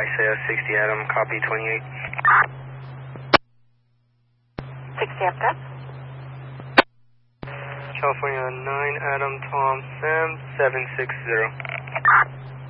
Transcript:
Isaiah 60 Adam, copy 28. 60 Adam. California 9 Adam, Tom, Sam, 760.